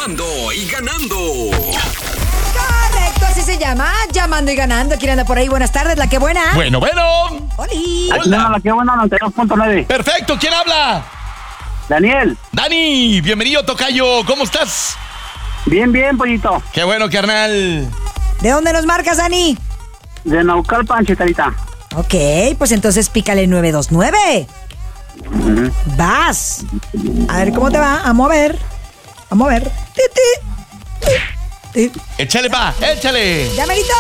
Llamando y ganando. Correcto, así se llama. Llamando y ganando. ¿Quién anda por ahí? Buenas tardes, la que buena. Bueno. ¡Oli! Hola, la que buena, 92.9. Perfecto, ¿quién habla? Daniel. Dani, bienvenido, tocayo. ¿Cómo estás? Bien, pollito. Qué bueno, carnal. ¿De dónde nos marcas, Dani? De Naucalpan, Chicharita. Ok, pues entonces pícale 929. Vas. A ver cómo te va. Vamos a ver. Échale, pa, échale. ¿Ya, Merito?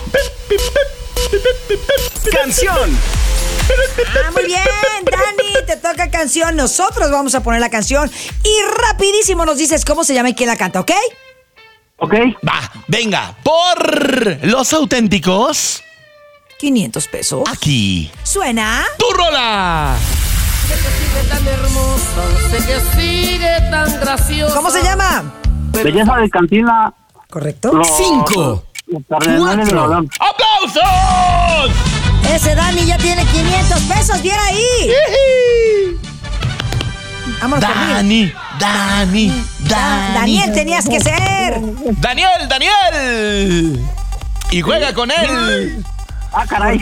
Canción. Ah, muy bien, Dani, te toca canción. Nosotros vamos a poner la canción y rapidísimo nos dices cómo se llama y quién la canta, ¿ok? Ok. Va, venga, por los auténticos, 500 pesos. aquí, ¿Suena? tu rola. Sé que sigue tan hermosa, sé que sigue tan graciosa. ¿Cómo se llama? Belleza de cantina. ¿Correcto? Los 5, los cardenales de 4. León. ¡Aplausos! Ese Dani ya tiene 500 pesos, bien ahí. Vámonos por mil. Dani. Daniel, tenías que ser. Daniel. Y juega con él. Ah, caray.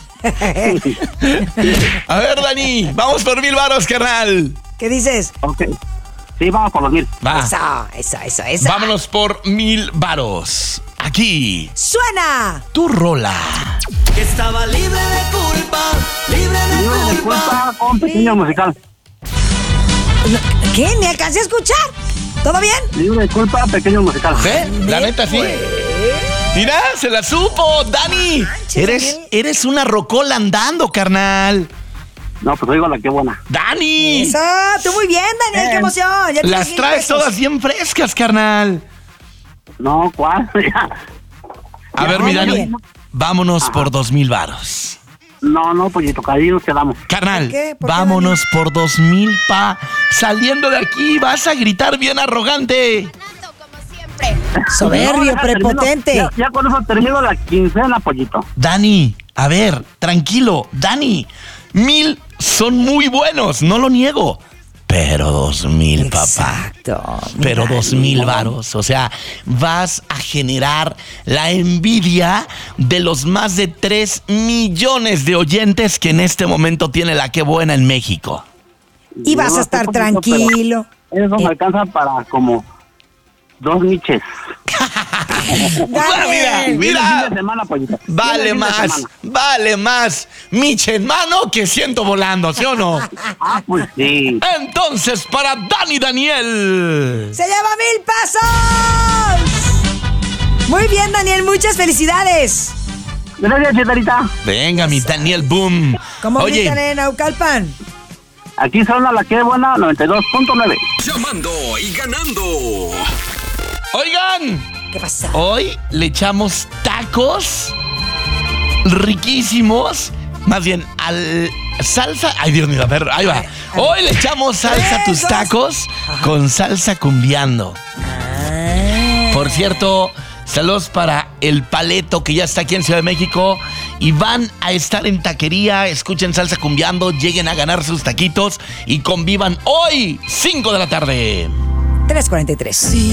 A ver, Dani, vamos por 1,000 varos, carnal. ¿Qué dices? Ok. Sí, vamos por los 1,000. Va. Esa. Vámonos por 1,000 varos. Aquí, ¡Suena! tu rola. Estaba libre de culpa, libre de Libre de culpa con pequeño musical. ¿Qué? ¿Me alcancé a escuchar? ¿Todo bien? Libre de culpa, pequeño musical. La neta, sí. Mira, se la supo, Dani. Daniel. Eres una rocola andando, carnal. No, pues oigo la que buena. Dani. Eso, tú muy bien, Daniel, qué emoción. Ya tienes Las 1,000 traes pesos. todas bien frescas, carnal. No, ¿cuál? A ver, Ya, mi muy Dani, bien. vámonos por 2,000 varos. No, pollito, ahí nos quedamos. Carnal, ¿Por qué? ¿Por qué, vámonos por 2,000, pa. Saliendo de aquí vas a gritar bien arrogante. Soberbio, No, ya prepotente. termino, ya con eso termino la quincena, pollito. Dani, a ver, tranquilo, Dani. 1,000 son muy buenos, no lo niego. Pero 2,000, papá. Exacto. Pero Mira, 2,000 varos. O sea, vas a generar la envidia de los más de 3 millones de oyentes que en este momento tiene la que buena en México. Y vas a estar tranquilo. Eso me alcanza para como 2 miches. Daniel. Mira. Fin de semana, pollito. Vale Fin de más, semana. vale más Miche en mano que ciento volando, ¿sí o no? Ah, pues sí. Entonces, para Dani Daniel. ¡Se lleva 1,000 pesos! Muy bien, Daniel, muchas felicidades. Gracias, Chitarita. Venga, mi Daniel Boom. ¿Cómo gritan Oye, en Naucalpan? Aquí suena la que buena, 92.9. Llamando y ganando. oigan, ¿Qué pasa? hoy le echamos tacos riquísimos. Más bien, al salsa. Ay, Dios mío, a ver, ahí va. Hoy le echamos salsa a tus tacos con salsa cumbiando. Por cierto, saludos para el Paleto que ya está aquí en Ciudad de México. Y van a estar en taquería. Escuchen salsa cumbiando, lleguen a ganar sus taquitos y convivan hoy, 5 de la tarde. 3:43.